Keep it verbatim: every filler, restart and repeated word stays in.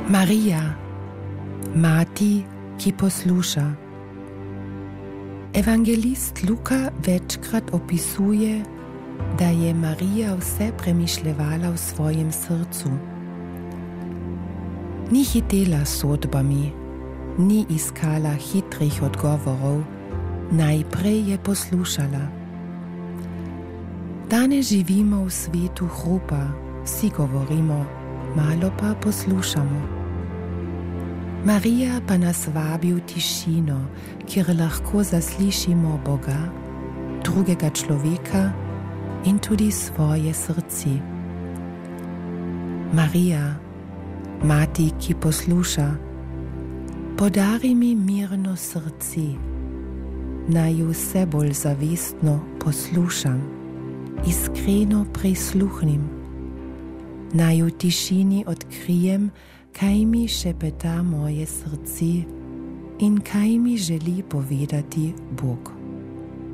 Marija, mati, ki posluša. Ewangelist Luka večkrat opisuje, da je Marija vse premišljevala v svojem srcu. Ni hitela s sodbami, ni iskala hitrih odgovorov, najprej je poslušala. Danes živimo v svetu hrupa, vsi govorimo, malo pa poslušamo. Marija pa nas vabi v tišino, kjer lahko zaslišimo Boga, drugega človeka in tudi svoje srce. Marija, mati, ki posluša, podari mi mirno srce, naj vse bolj zavestno poslušam, iskreno prisluhnim, naj v tišini odkrijem, kaj mi šepeta moje srce in kaj mi želi povedati Bog.